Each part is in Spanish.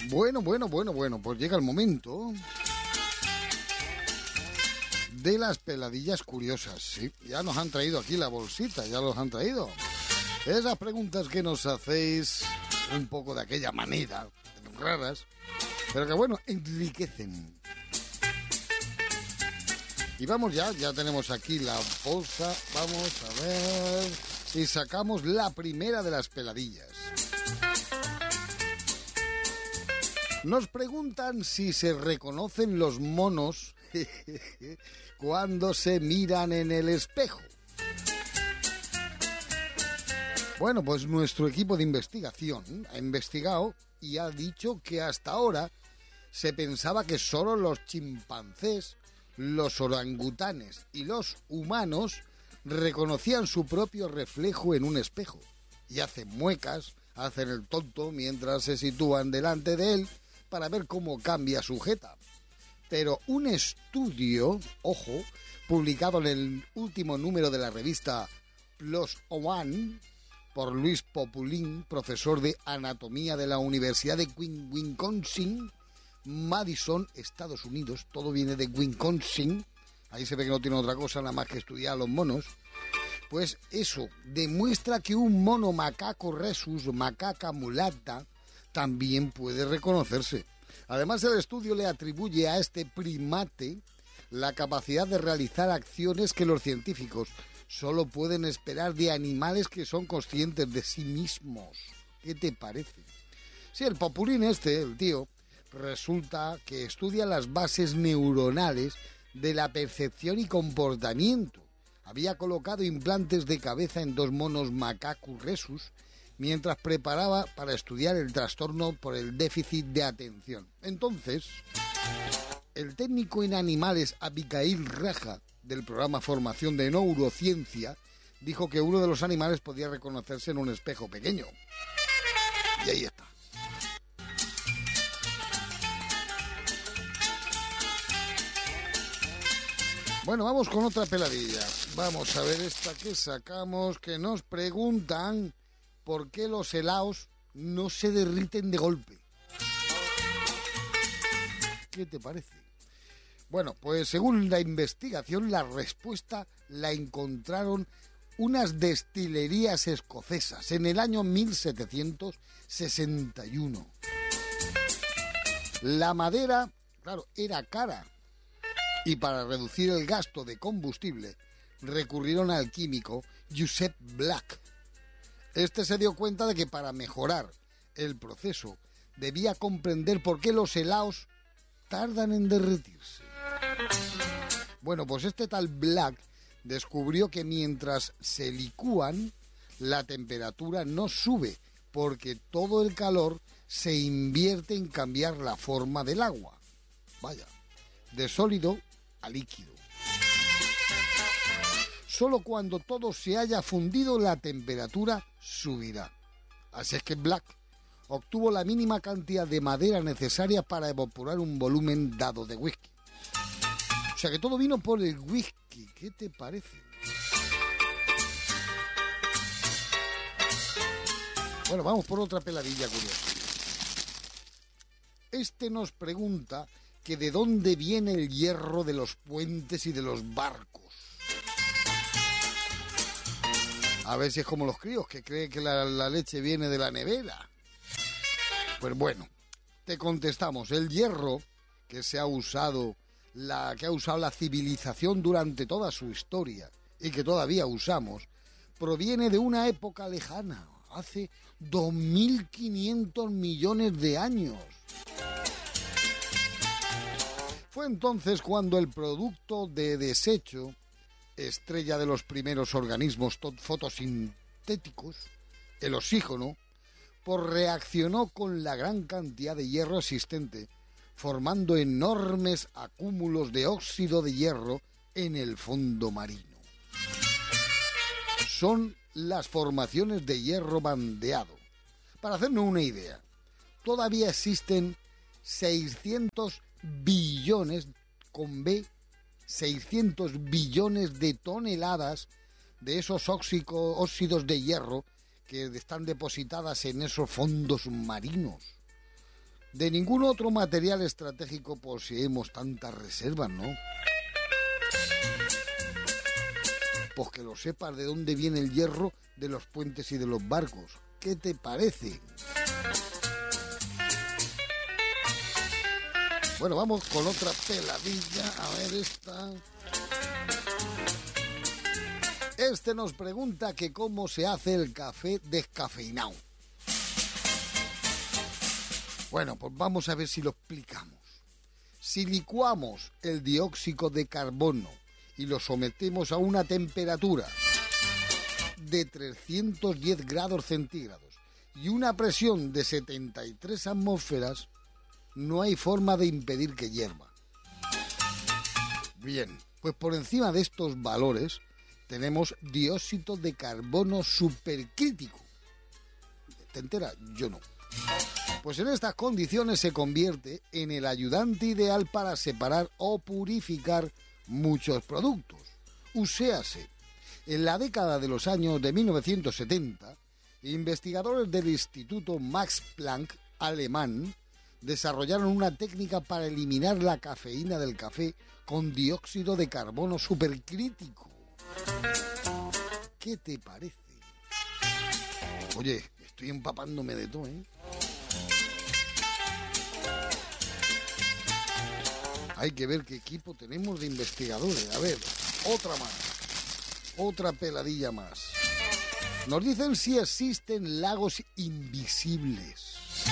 Bueno, pues llega el momento de las peladillas curiosas, sí. Ya nos han traído aquí la bolsita, ya los han traído. Esas preguntas que nos hacéis un poco de aquella manera, raras, pero que bueno, enriquecen. Y vamos ya tenemos aquí la bolsa, vamos a ver si sacamos la primera de las peladillas. Nos preguntan si se reconocen los monos cuando se miran en el espejo. Bueno, pues nuestro equipo de investigación ha investigado y ha dicho que hasta ahora se pensaba que solo los chimpancés, los orangutanes y los humanos reconocían su propio reflejo en un espejo y hacen muecas, hacen el tonto mientras se sitúan delante de él para ver cómo cambia su jeta. Pero un estudio, ojo, publicado en el último número de la revista PLOS ONE por Luis Populín, profesor de anatomía de la Universidad de Wisconsin, Madison, Estados Unidos, todo viene de Wisconsin, ahí se ve que no tiene otra cosa nada más que estudiar a los monos, pues eso demuestra que un mono macaco rhesus, macaca mulata, también puede reconocerse. Además, el estudio le atribuye a este primate la capacidad de realizar acciones que los científicos solo pueden esperar de animales que son conscientes de sí mismos. ¿Qué te parece? Sí, el Populín el tío, resulta que estudia las bases neuronales de la percepción y comportamiento. Había colocado implantes de cabeza en 2 monos Macacus rhesus mientras preparaba para estudiar el trastorno por el déficit de atención. Entonces, el técnico en animales Abigail Raja, del programa Formación de Neurociencia, dijo que uno de los animales podía reconocerse en un espejo pequeño. Y ahí está. Bueno, vamos con otra peladilla. Vamos a ver esta que sacamos, que nos preguntan por qué los helados no se derriten de golpe. ¿Qué te parece? Bueno, pues según la investigación, la respuesta la encontraron unas destilerías escocesas en el año 1761. La madera, claro, era cara, y para reducir el gasto de combustible recurrieron al químico Joseph Black. Este se dio cuenta de que para mejorar el proceso debía comprender por qué los helados tardan en derretirse. Bueno, pues este tal Black descubrió que mientras se licúan, la temperatura no sube, porque todo el calor se invierte en cambiar la forma del agua. Vaya, de sólido a líquido. Solo cuando todo se haya fundido la temperatura subirá. Así es que Black obtuvo la mínima cantidad de madera necesaria para evaporar un volumen dado de whisky. O sea que todo vino por el whisky. ¿Qué te parece? Bueno, vamos por otra peladilla curiosa. Este nos pregunta que de dónde viene el hierro de los puentes y de los barcos. A ver si es como los críos que creen que la leche viene de la nevera. Pues bueno, te contestamos. El hierro que ha usado la civilización durante toda su historia y que todavía usamos, proviene de una época lejana, hace 2.500 millones de años. Fue entonces cuando el producto de desecho, estrella de los primeros organismos fotosintéticos, el oxígeno, reaccionó con la gran cantidad de hierro existente, formando enormes acúmulos de óxido de hierro en el fondo marino. Son las formaciones de hierro bandeado. Para hacernos una idea, todavía existen 600 billones, con B, 600 billones de toneladas de esos óxidos de hierro que están depositadas en esos fondos marinos. De ningún otro material estratégico poseemos tantas reservas, ¿no? Pues que lo sepas de dónde viene el hierro de los puentes y de los barcos. ¿Qué te parece? Bueno, vamos con otra peladilla. A ver esta. Este nos pregunta que cómo se hace el café descafeinado. Bueno, pues vamos a ver si lo explicamos. Si licuamos el dióxido de carbono y lo sometemos a una temperatura de 310 grados centígrados y una presión de 73 atmósferas, no hay forma de impedir que hierva. Bien, pues por encima de estos valores tenemos dióxido de carbono supercrítico. ¿Te enteras? Yo no. Pues en estas condiciones se convierte en el ayudante ideal para separar o purificar muchos productos. Uséase, en la década de los años de 1970, investigadores del Instituto Max Planck alemán desarrollaron una técnica para eliminar la cafeína del café con dióxido de carbono supercrítico. ¿Qué te parece? Oye, estoy empapándome de todo, ¿eh? Hay que ver qué equipo tenemos de investigadores. A ver, otra más. Otra peladilla más. Nos dicen si existen lagos invisibles.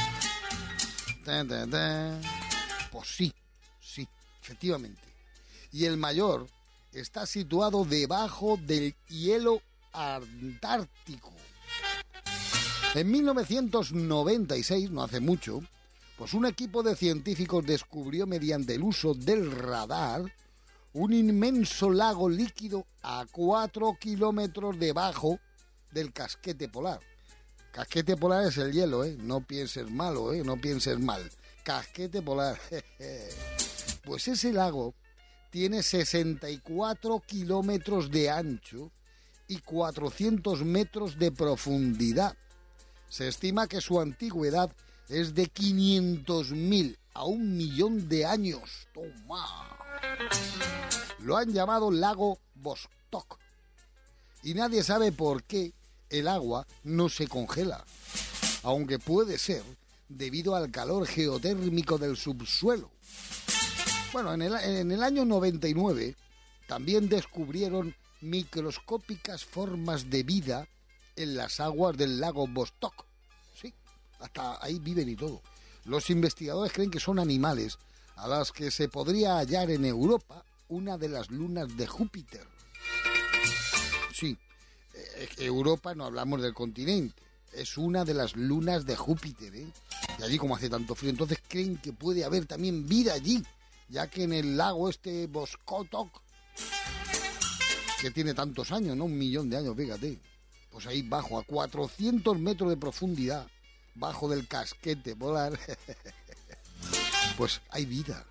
Pues sí, efectivamente. Y el mayor está situado debajo del hielo antártico. En 1996, no hace mucho, pues un equipo de científicos descubrió mediante el uso del radar un inmenso lago líquido a 4 kilómetros debajo del casquete polar. Casquete polar es el hielo, ¿eh? No pienses malo, ¿eh? No pienses mal. Casquete polar. Pues ese lago tiene 64 kilómetros de ancho y 400 metros de profundidad. Se estima que su antigüedad es de 500.000 a 1.000.000 de años. ¡Toma! Lo han llamado lago Vostok. Y nadie sabe por qué el agua no se congela, aunque puede ser debido al calor geotérmico del subsuelo. Bueno, en el año 99 también descubrieron microscópicas formas de vida en las aguas del lago Vostok. Sí, hasta ahí viven y todo. Los investigadores creen que son animales a las que se podría hallar en Europa una de las lunas de Júpiter. Sí, Europa, no hablamos del continente, es una de las lunas de Júpiter, ¿eh? Y allí, como hace tanto frío, entonces creen que puede haber también vida allí, ya que en el lago este Voskotok, que tiene tantos años, ¿no? 1.000.000 de años, fíjate. Pues ahí bajo, a 400 metros de profundidad, bajo del casquete polar, pues hay vida.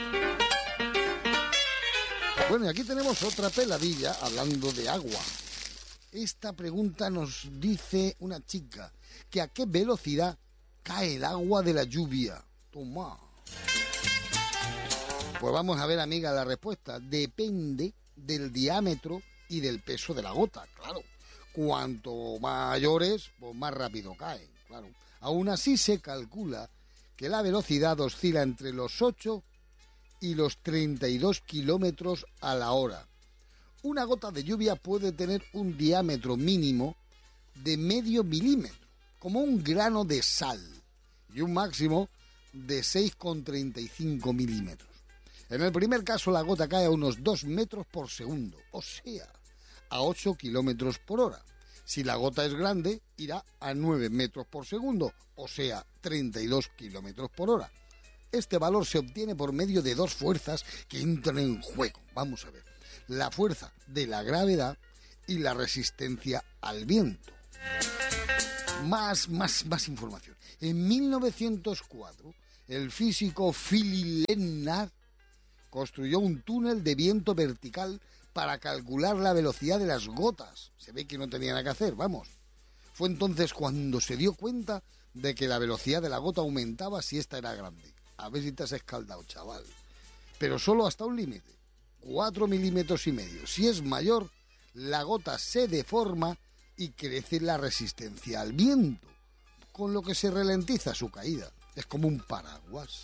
Bueno, y aquí tenemos otra peladilla hablando de agua. Esta pregunta nos dice una chica que a qué velocidad cae el agua de la lluvia. Toma. Pues vamos a ver, amiga, la respuesta. Depende del diámetro y del peso de la gota, claro. Cuanto mayores, pues más rápido caen, claro. Aún así se calcula que la velocidad oscila entre los 8 y los 32 kilómetros a la hora. Una gota de lluvia puede tener un diámetro mínimo de medio milímetro, como un grano de sal, y un máximo de 6,35 milímetros. En el primer caso, la gota cae a unos 2 metros por segundo, o sea, a 8 kilómetros por hora. Si la gota es grande, irá a 9 metros por segundo, o sea, 32 kilómetros por hora. Este valor se obtiene por medio de dos fuerzas que entran en juego. Vamos a ver. La fuerza de la gravedad y la resistencia al viento. Más información. En 1904, el físico Philipp Lenard construyó un túnel de viento vertical para calcular la velocidad de las gotas. Se ve que no tenía nada que hacer, vamos. Fue entonces cuando se dio cuenta de que la velocidad de la gota aumentaba si esta era grande. A ver si te has escaldado, chaval. Pero solo hasta un límite, 4,5 milímetros. Si es mayor, la gota se deforma y crece la resistencia al viento, con lo que se ralentiza su caída. Es como un paraguas.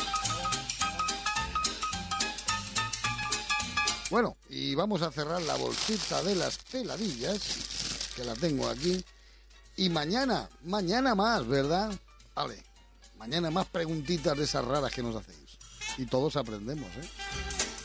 Bueno, y vamos a cerrar la bolsita de las peladillas, que la tengo aquí. Y mañana más, ¿verdad? Vale, mañana más preguntitas de esas raras que nos hacéis. Y todos aprendemos, ¿eh?